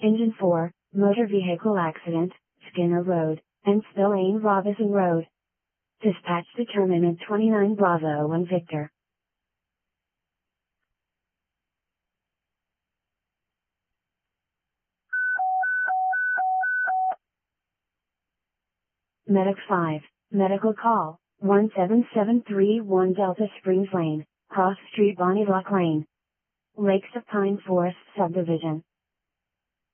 Engine 4, motor vehicle accident, Skinner Road, and Spillane Robinson Road. Dispatch determinant 29 Bravo 1 Victor. Medic 5, medical call, 17731 Delta Springs Lane, Cross Street Bonnie Lock Lane. Lakes of Pine Forest Subdivision.